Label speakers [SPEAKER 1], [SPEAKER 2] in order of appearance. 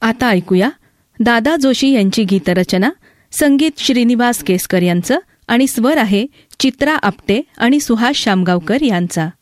[SPEAKER 1] आता ऐकूया दादा जोशी यांची गीतरचना, संगीत श्रीनिवास केसकर यांचं आणि स्वर आहे चित्रा आपटे आणि सुहास शामगावकर यांचा.